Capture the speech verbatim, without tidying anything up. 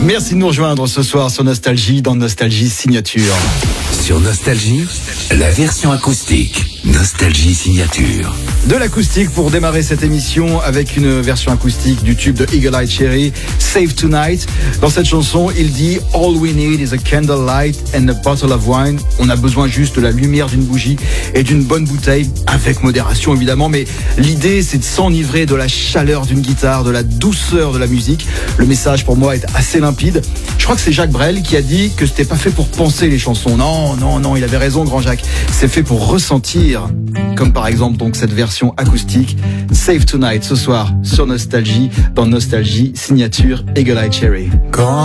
Merci de nous rejoindre ce soir sur Nostalgie, dans Nostalgie Signature. Sur Nostalgie, la version acoustique. Nostalgie Signature. De l'acoustique pour démarrer cette émission avec une version acoustique du tube de Eagle Eye Cherry, Save Tonight. Dans cette chanson, il dit « All we need is a candlelight and a bottle of wine ». On a besoin juste de la lumière d'une bougie et d'une bonne bouteille, avec modération évidemment, mais l'idée c'est de s'enivrer de la chaleur d'une guitare, de la douceur de la musique. Le message pour moi est assez limpide. Je crois que c'est Jacques Brel qui a dit que c'était pas fait pour penser les chansons. Non, non, non, il avait raison, grand Jacques. C'est fait pour ressentir. Comme par exemple donc cette version acoustique Save Tonight ce soir sur Nostalgie, dans Nostalgie Signature Eagle Eye Cherry. Quand